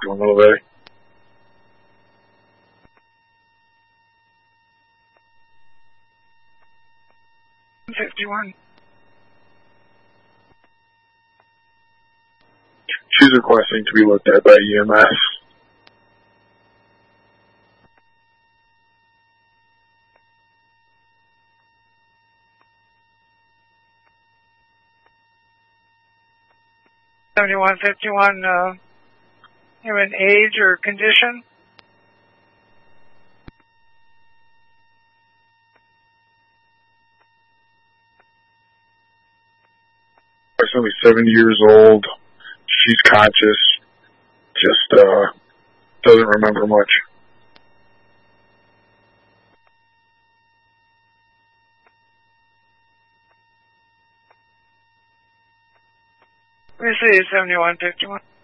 151 Levy. 51. She's requesting to be looked at by EMS. You have an age or condition? Approximately 70 years old. She's conscious. Just doesn't remember much. Let me see, 7151.